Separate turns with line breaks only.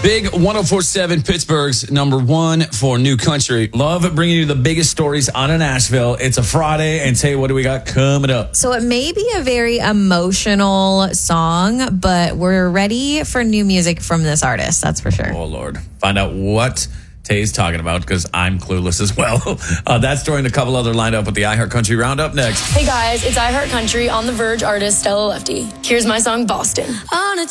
Big 104.7 Pittsburgh's number one for new country. Love bringing you the biggest stories out of Nashville. It's a Friday, and tell you what do we got coming up.
So it may be a very emotional song, but we're ready for new music from this artist. That's for sure.
Oh, Lord. Find out what Tay's talking about, because I'm clueless as well. That story and a couple other lined up with the iHeart Country Roundup next.
Hey guys, it's iHeart Country on the Verge artist Stella Lefty. Here's my song Boston.
On a